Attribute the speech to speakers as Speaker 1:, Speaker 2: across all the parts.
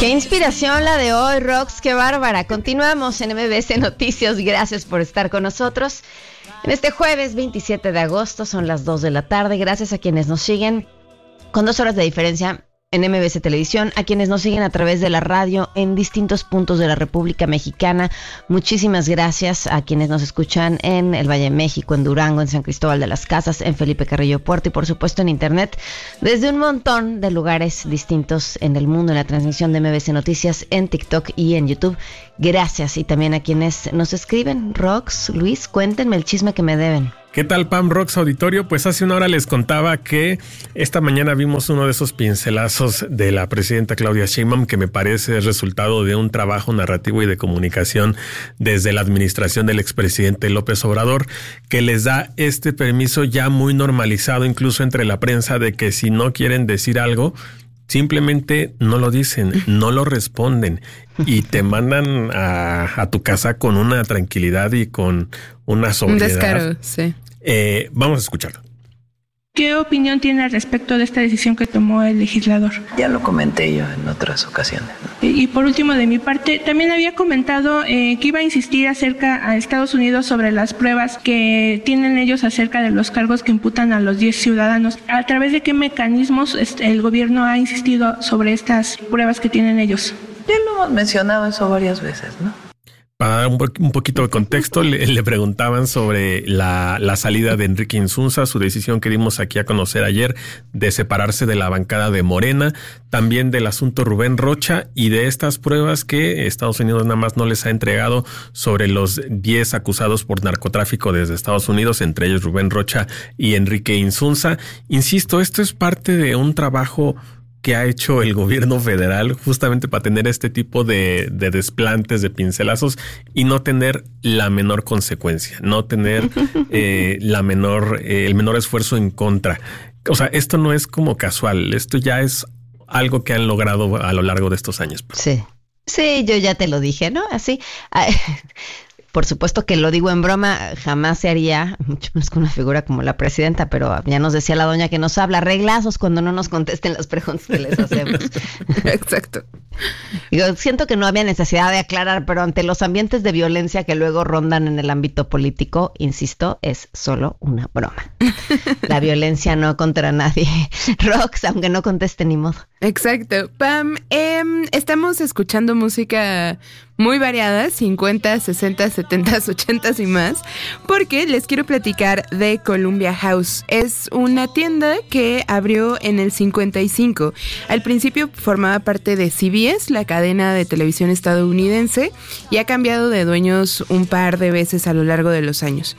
Speaker 1: Qué inspiración la de hoy, Rox, qué bárbara. Continuamos en MBS Noticias, gracias por estar con nosotros. En este jueves 27 de agosto, son las 2 de la tarde, gracias a quienes nos siguen con 2 horas de diferencia en MBS Televisión, a quienes nos siguen a través de la radio en distintos puntos de la República Mexicana. Muchísimas gracias a quienes nos escuchan en el Valle de México, en Durango, en San Cristóbal de las Casas, en Felipe Carrillo Puerto y por supuesto en internet desde un montón de lugares distintos en el mundo, en la transmisión de MBS Noticias, en TikTok y en YouTube. Gracias, y también a quienes nos escriben. Rox, Luis, cuéntenme el chisme que me deben.
Speaker 2: ¿Qué tal, Pam, Rox, auditorio? Pues hace una hora les contaba que esta mañana vimos uno de esos pincelazos de la presidenta Claudia Sheinbaum que me parece el resultado de un trabajo narrativo y de comunicación desde la administración del expresidente López Obrador, que les da este permiso ya muy normalizado incluso entre la prensa de que si no quieren decir algo, simplemente no lo dicen, no lo responden y te mandan a tu casa con una tranquilidad y con una sobriedad.
Speaker 3: Un descaro, sí.
Speaker 2: Vamos a escucharlo.
Speaker 4: ¿Qué opinión tiene al respecto de esta decisión que tomó el legislador?
Speaker 5: Ya lo comenté yo en otras ocasiones.
Speaker 4: Y por último, de mi parte, también había comentado que iba a insistir acerca a Estados Unidos sobre las pruebas que tienen ellos acerca de los cargos que imputan a los 10 ciudadanos. ¿A través de qué mecanismos el gobierno ha insistido sobre estas pruebas que tienen ellos?
Speaker 5: Ya lo hemos mencionado eso varias veces, ¿no?
Speaker 2: Para dar un poquito de contexto, le preguntaban sobre la salida de Enrique Insunza, su decisión que dimos aquí a conocer ayer de separarse de la bancada de Morena, también del asunto Rubén Rocha y de estas pruebas que Estados Unidos nada más no les ha entregado sobre los 10 acusados por narcotráfico desde Estados Unidos, entre ellos Rubén Rocha y Enrique Insunza. Insisto, esto es parte de un trabajo que ha hecho el gobierno federal justamente para tener este tipo de desplantes, de pincelazos y no tener la menor consecuencia, no tener el menor esfuerzo en contra. O sea, esto no es como casual, esto ya es algo que han logrado a lo largo de estos años.
Speaker 1: Sí, yo ya te lo dije, ¿no? Así. Por supuesto que lo digo en broma, jamás se haría, mucho menos con una figura como la presidenta, pero ya nos decía la doña que nos habla, reglazos cuando no nos contesten las preguntas que les hacemos.
Speaker 3: Exacto.
Speaker 1: Digo, siento que no había necesidad de aclarar, pero ante los ambientes de violencia que luego rondan en el ámbito político, insisto, es solo una broma. La violencia no contra nadie. Rox, aunque no conteste ni modo.
Speaker 3: Exacto. Pam, estamos escuchando música muy variada, 50, 60, 70, 80 y más, porque les quiero platicar de Columbia House. Es una tienda que abrió en el 55. Al principio formaba parte de CBS, la cadena de televisión estadounidense, y ha cambiado de dueños un par de veces a lo largo de los años.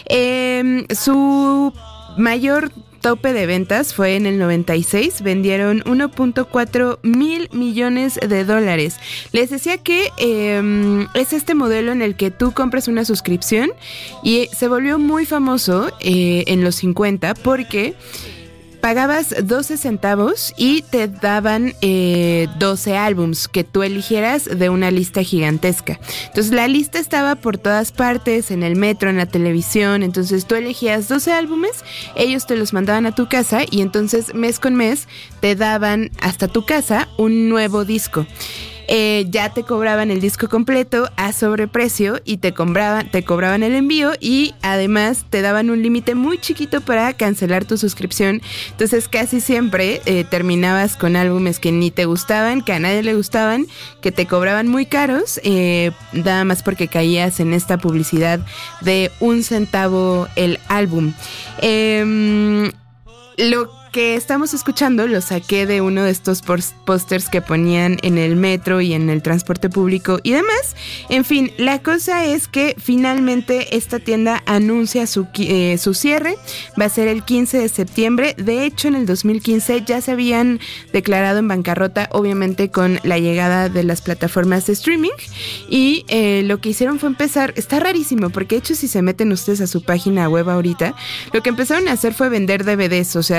Speaker 3: Su mayor tope de ventas fue en el 96, vendieron 1.4 mil millones de dólares. Les decía que es este modelo en el que tú compras una suscripción y se volvió muy famoso en los 50 porque pagabas 12 centavos y te daban 12 álbums que tú eligieras de una lista gigantesca. Entonces la lista estaba por todas partes, en el metro, en la televisión. Entonces tú elegías 12 álbumes, ellos te los mandaban a tu casa y entonces mes con mes te daban hasta tu casa un nuevo disco. Ya te cobraban el disco completo a sobreprecio y te cobraban el envío y además te daban un límite muy chiquito para cancelar tu suscripción. Entonces casi siempre terminabas con álbumes que ni te gustaban, que a nadie le gustaban, que te cobraban muy caros, nada más porque caías en esta publicidad de 1 centavo el álbum. Lo que estamos escuchando lo saqué de uno de estos pósters que ponían en el metro y en el transporte público y demás. En fin, la cosa es que finalmente esta tienda anuncia su cierre. Va a ser el 15 de septiembre. De hecho, en el 2015 ya se habían declarado en bancarrota, obviamente con la llegada de las plataformas de streaming. Y lo que hicieron fue empezar, está rarísimo, porque de hecho si se meten ustedes a su página web ahorita, lo que empezaron a hacer fue vender DVDs, o sea, películas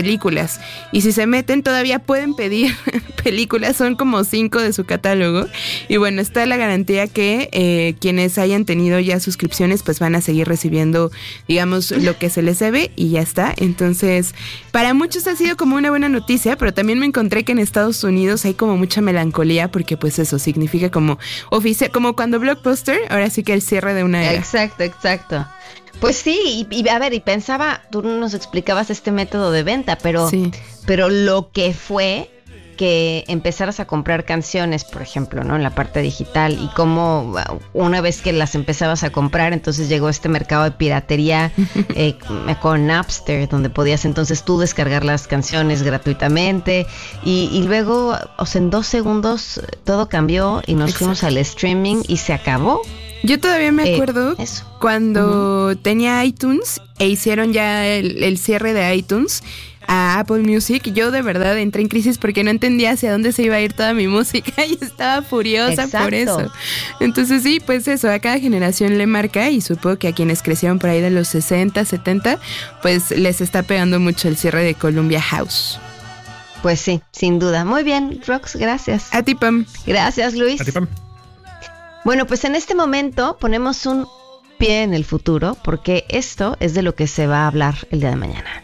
Speaker 3: películas. Y si se meten, todavía pueden pedir películas, son como 5 de su catálogo. Y bueno, está la garantía que quienes hayan tenido ya suscripciones, pues van a seguir recibiendo, digamos, lo que se les debe y ya está. Entonces, para muchos ha sido como una buena noticia, pero también me encontré que en Estados Unidos hay como mucha melancolía, porque pues eso significa como como cuando Blockbuster, ahora sí que el cierre de una era.
Speaker 1: Exacto. Pues sí, y a ver, y pensaba, tú nos explicabas este método de venta, pero lo que fue que empezaras a comprar canciones, por ejemplo, ¿no? En la parte digital, y cómo una vez que las empezabas a comprar, entonces llegó este mercado de piratería con Napster, donde podías entonces tú descargar las canciones gratuitamente, y luego, o sea, en 2 segundos todo cambió y nos fuimos al streaming y se acabó.
Speaker 3: Yo todavía me acuerdo cuando tenía iTunes e hicieron ya el cierre de iTunes a Apple Music. Yo de verdad entré en crisis porque no entendía hacia dónde se iba a ir toda mi música y estaba furiosa por eso. Entonces sí, pues eso, a cada generación le marca, y supongo que a quienes crecieron por ahí de los 60, 70, pues les está pegando mucho el cierre de Columbia House.
Speaker 1: Pues sí, sin duda. Muy bien, Rox, gracias.
Speaker 3: A ti, Pam.
Speaker 1: Gracias, Luis.
Speaker 2: A ti, Pam.
Speaker 1: Bueno, pues en este momento ponemos un pie en el futuro, porque esto es de lo que se va a hablar el día de mañana.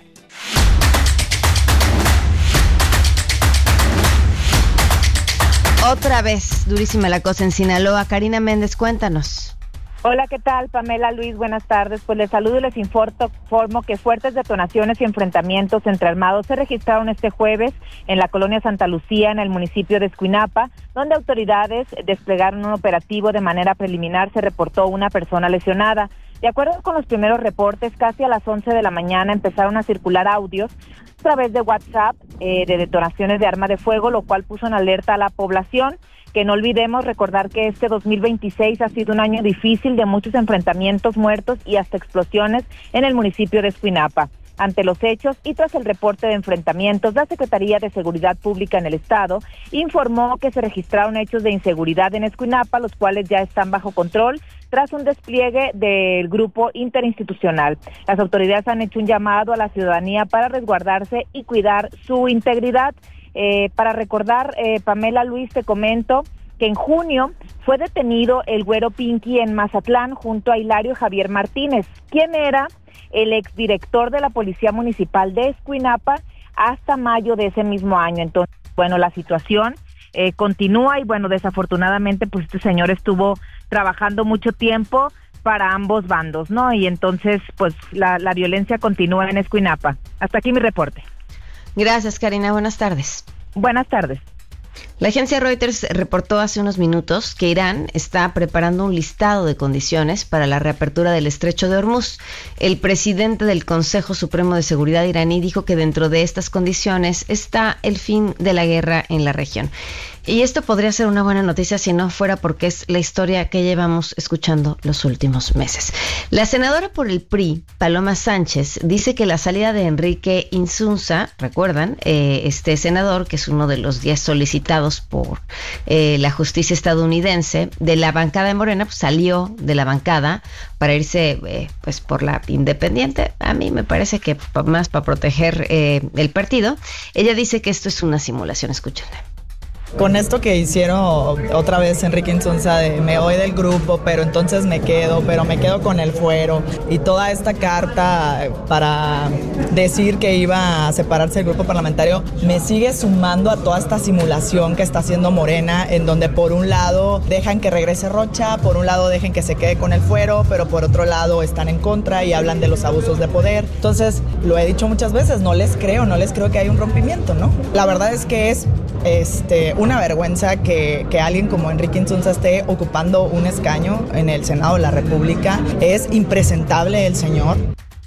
Speaker 1: Otra vez, durísima la cosa en Sinaloa. Karina Méndez, cuéntanos.
Speaker 6: Hola, ¿qué tal? Pamela, Luis, buenas tardes. Pues les saludo y les informo que fuertes detonaciones y enfrentamientos entre armados se registraron este jueves en la colonia Santa Lucía, en el municipio de Escuinapa, donde autoridades desplegaron un operativo. De manera preliminar se reportó una persona lesionada. De acuerdo con los primeros reportes, casi a las 11 de la mañana empezaron a circular audios a través de WhatsApp de detonaciones de arma de fuego, lo cual puso en alerta a la población. Que no olvidemos recordar que este 2026 ha sido un año difícil, de muchos enfrentamientos, muertos y hasta explosiones en el municipio de Escuinapa. Ante los hechos y tras el reporte de enfrentamientos, la Secretaría de Seguridad Pública en el Estado informó que se registraron hechos de inseguridad en Escuinapa, los cuales ya están bajo control tras un despliegue del grupo interinstitucional. Las autoridades han hecho un llamado a la ciudadanía para resguardarse y cuidar su integridad. Para recordar, Pamela, Luis, te comento que en junio fue detenido el Güero Pinky en Mazatlán junto a Hilario Javier Martínez, quien era el exdirector de la Policía Municipal de Escuinapa hasta mayo de ese mismo año. Entonces, bueno, la situación continúa y bueno, desafortunadamente pues este señor estuvo trabajando mucho tiempo para ambos bandos, ¿no? Y entonces pues la violencia continúa en Escuinapa. Hasta aquí mi reporte.
Speaker 1: Gracias, Karina. Buenas tardes.
Speaker 6: Buenas tardes.
Speaker 1: La agencia Reuters reportó hace unos minutos que Irán está preparando un listado de condiciones para la reapertura del estrecho de Hormuz. El presidente del Consejo Supremo de Seguridad iraní dijo que dentro de estas condiciones está el fin de la guerra en la región. Y esto podría ser una buena noticia si no fuera porque es la historia que llevamos escuchando los últimos meses. La senadora por el PRI, Paloma Sánchez, dice que la salida de Enrique Insunza, recuerdan, este senador que es uno de los 10 solicitados por la justicia estadounidense, de la bancada de Morena, pues salió de la bancada para irse pues por la independiente. A mí me parece que más para proteger el partido. Ella dice que esto es una simulación. Escúchenla.
Speaker 7: Con esto que hicieron otra vez Enrique Insunza de me voy del grupo, pero entonces me quedo con el fuero, y toda esta carta para decir que iba a separarse del grupo parlamentario, me sigue sumando a toda esta simulación que está haciendo Morena, en donde por un lado dejan que regrese Rocha, por un lado dejan que se quede con el fuero, pero por otro lado están en contra y hablan de los abusos de poder. Entonces, lo he dicho muchas veces, no les creo que hay un rompimiento, ¿no? La verdad es que es una vergüenza que alguien como Enrique Insunza esté ocupando un escaño en el Senado de la República. Es impresentable el señor.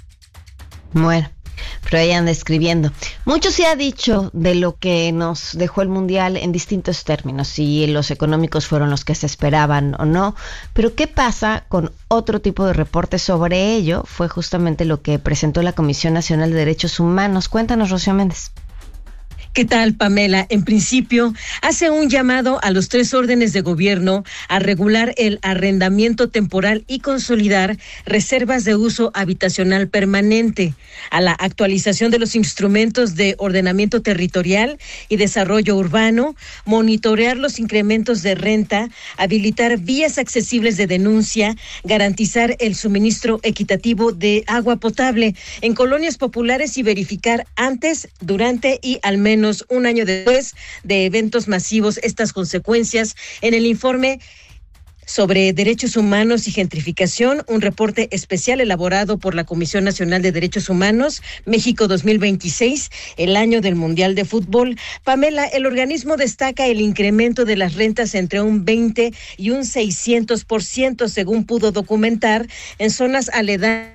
Speaker 1: Bueno, pero ahí anda escribiendo. Mucho se ha dicho de lo que nos dejó el Mundial en distintos términos, si los económicos fueron los que se esperaban o no, pero ¿qué pasa con otro tipo de reporte sobre ello? Fue justamente lo que presentó la Comisión Nacional de Derechos Humanos. Cuéntanos, Rocío Méndez.
Speaker 8: ¿Qué tal, Pamela? En principio, hace un llamado a los 3 órdenes de gobierno a regular el arrendamiento temporal y consolidar reservas de uso habitacional permanente, a la actualización de los instrumentos de ordenamiento territorial y desarrollo urbano, monitorear los incrementos de renta, habilitar vías accesibles de denuncia, garantizar el suministro equitativo de agua potable en colonias populares y verificar antes, durante y al menos un año después de eventos masivos estas consecuencias. En el informe sobre Derechos Humanos y Gentrificación, un reporte especial elaborado por la Comisión Nacional de Derechos Humanos, México 2026, el año del Mundial de Fútbol. Pamela, el organismo destaca el incremento de las rentas entre un 20 y un 600%, según pudo documentar, en zonas aledañas.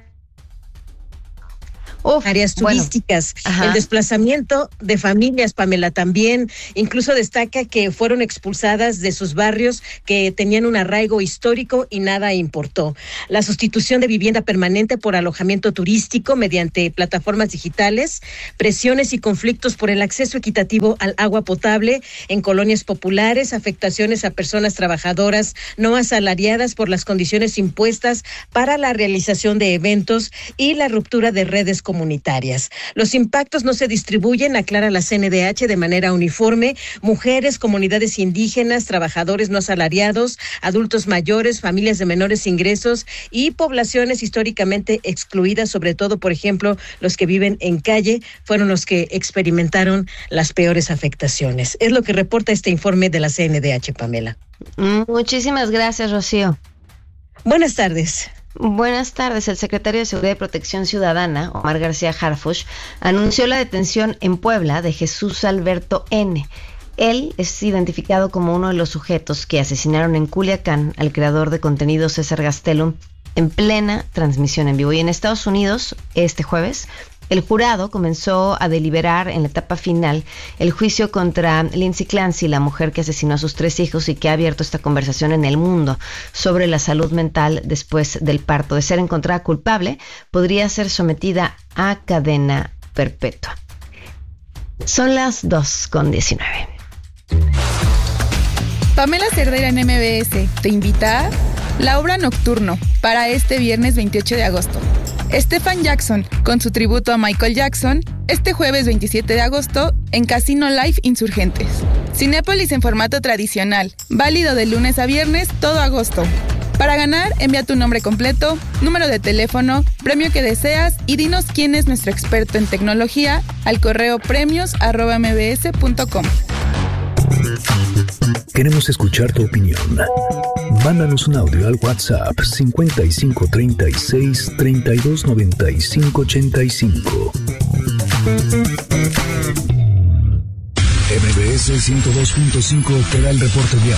Speaker 8: Áreas turísticas, el desplazamiento de familias, Pamela, también incluso destaca que fueron expulsadas de sus barrios que tenían un arraigo histórico y nada importó. La sustitución de vivienda permanente por alojamiento turístico mediante plataformas digitales, presiones y conflictos por el acceso equitativo al agua potable en colonias populares, afectaciones a personas trabajadoras no asalariadas por las condiciones impuestas para la realización de eventos y la ruptura de redes comunitarias. Los impactos no se distribuyen, aclara la CNDH, de manera uniforme. Mujeres, comunidades indígenas, trabajadores no asalariados, adultos mayores, familias de menores ingresos y poblaciones históricamente excluidas, sobre todo, por ejemplo, los que viven en calle, fueron los que experimentaron las peores afectaciones. Es lo que reporta este informe de la CNDH, Pamela.
Speaker 1: Muchísimas gracias, Rocío.
Speaker 8: Buenas tardes.
Speaker 1: Buenas tardes. El secretario de Seguridad y Protección Ciudadana, Omar García Harfuch, anunció la detención en Puebla de Jesús Alberto N. Él es identificado como uno de los sujetos que asesinaron en Culiacán al creador de contenido César Gastelum en plena transmisión en vivo. Y en Estados Unidos, este jueves, el jurado comenzó a deliberar en la etapa final el juicio contra Lindsay Clancy, la mujer que asesinó a sus 3 hijos y que ha abierto esta conversación en el mundo sobre la salud mental después del parto. De ser encontrada culpable, podría ser sometida a cadena perpetua. Son las 2:19.
Speaker 9: Pamela Cerdeira en MBS te invita a la obra Nocturno para este viernes 28 de agosto. Stephen Jackson, con su tributo a Michael Jackson, este jueves 27 de agosto en Casino Live Insurgentes. Cinépolis en formato tradicional, válido de lunes a viernes todo agosto. Para ganar, envía tu nombre completo, número de teléfono, premio que deseas y dinos quién es nuestro experto en tecnología al correo premios@mbs.com.
Speaker 10: Queremos escuchar tu opinión. Mándanos un audio al WhatsApp 55 36 32 95 85. MBS 102.5 te da el reporte vial.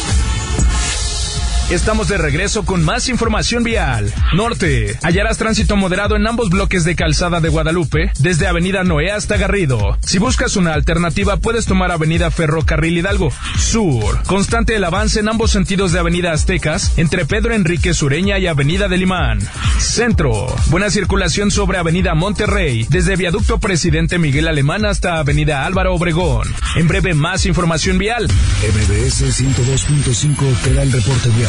Speaker 11: Estamos de regreso con más información vial. Norte, hallarás tránsito moderado en ambos bloques de Calzada de Guadalupe, desde Avenida Noé hasta Garrido. Si buscas una alternativa, puedes tomar Avenida Ferrocarril Hidalgo. Sur, constante el avance en ambos sentidos de Avenida Aztecas, entre Pedro Enrique Sureña y Avenida del Imán. Centro, buena circulación sobre Avenida Monterrey, desde Viaducto Presidente Miguel Alemán hasta Avenida Álvaro Obregón. En breve, más información vial.
Speaker 10: MBS 102.5 te da el reporte vial.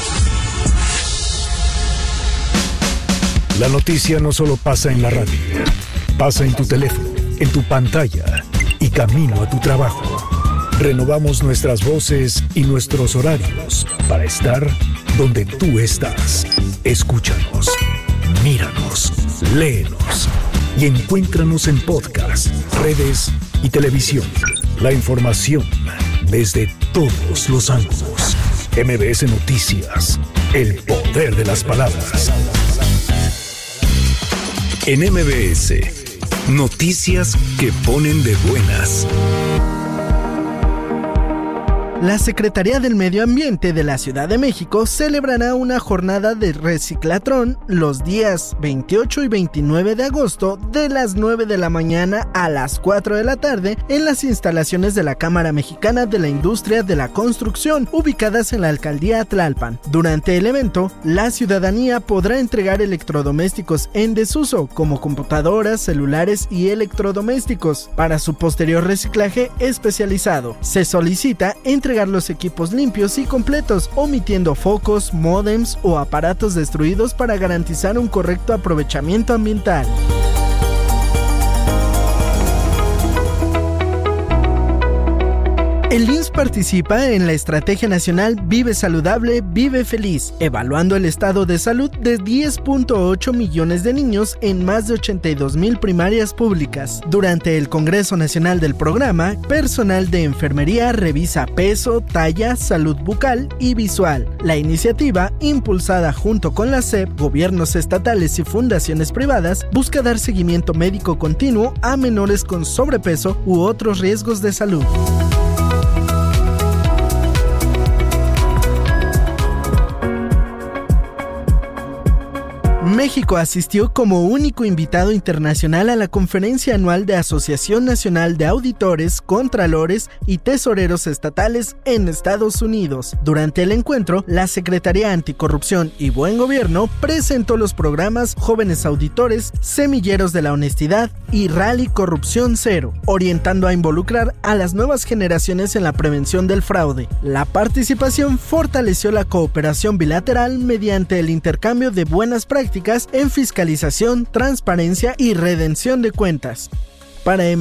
Speaker 10: La noticia no solo pasa en la radio, pasa en tu teléfono, en tu pantalla y camino a tu trabajo. Renovamos nuestras voces y nuestros horarios para estar donde tú estás. Escúchanos, míranos, léenos y encuéntranos en podcast, redes y televisión. La información desde todos los ángulos. MBS Noticias, el poder de las palabras. En MBS, noticias que ponen de buenas.
Speaker 12: La Secretaría del Medio Ambiente de la Ciudad de México celebrará una jornada de reciclatrón los días 28 y 29 de agosto de las 9 de la mañana a las 4 de la tarde en las instalaciones de la Cámara Mexicana de la Industria de la Construcción, ubicadas en la Alcaldía Tlalpan. Durante el evento, la ciudadanía podrá entregar electrodomésticos en desuso, como computadoras, celulares y electrodomésticos, para su posterior reciclaje especializado. Se solicita entregar los equipos limpios y completos, omitiendo focos, módems o aparatos destruidos para garantizar un correcto aprovechamiento ambiental. El IMSS participa en la Estrategia Nacional Vive Saludable, Vive Feliz, evaluando el estado de salud de 10.8 millones de niños en más de 82,000 primarias públicas. Durante el Congreso Nacional del programa, personal de enfermería revisa peso, talla, salud bucal y visual. La iniciativa, impulsada junto con la SEP, gobiernos estatales y fundaciones privadas, busca dar seguimiento médico continuo a menores con sobrepeso u otros riesgos de salud. México asistió como único invitado internacional a la conferencia anual de Asociación Nacional de Auditores, Contralores y Tesoreros Estatales en Estados Unidos. Durante el encuentro, la Secretaría Anticorrupción y Buen Gobierno presentó los programas Jóvenes Auditores, Semilleros de la Honestidad y Rally Corrupción Cero, orientando a involucrar a las nuevas generaciones en la prevención del fraude. La participación fortaleció la cooperación bilateral mediante el intercambio de buenas prácticas en fiscalización, transparencia y redención de cuentas. Para